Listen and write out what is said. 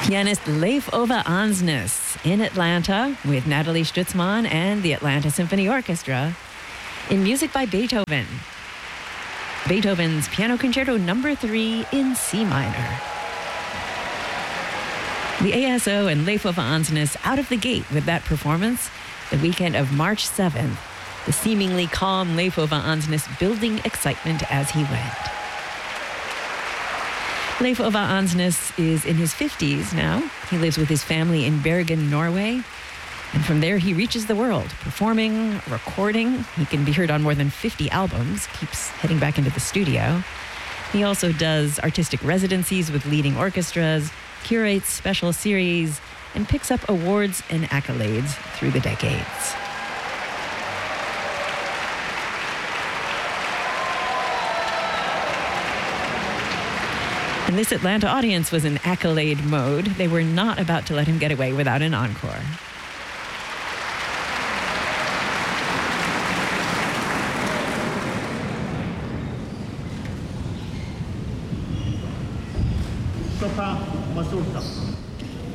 Pianist Leif Ove Ansnes in Atlanta with Natalie Stutzmann and the Atlanta Symphony Orchestra in music by Beethoven. Beethoven's Piano Concerto No. 3 in C minor. The ASO and Leif Ove Ansnes out of the gate with that performance the weekend of March 7th. The seemingly calm Leif Ove Ansnes building excitement as he went. Leif Ove Ansnes is in his 50s now. He lives with his family in Bergen, Norway. And from there, he reaches the world, performing, recording. He can be heard on more than 50 albums, keeps heading back into the studio. He also does artistic residencies with leading orchestras, curates special series, and picks up awards and accolades through the decades. And this Atlanta audience was in accolade mode. They were not about to let him get away without an encore. Chopin Mazurka.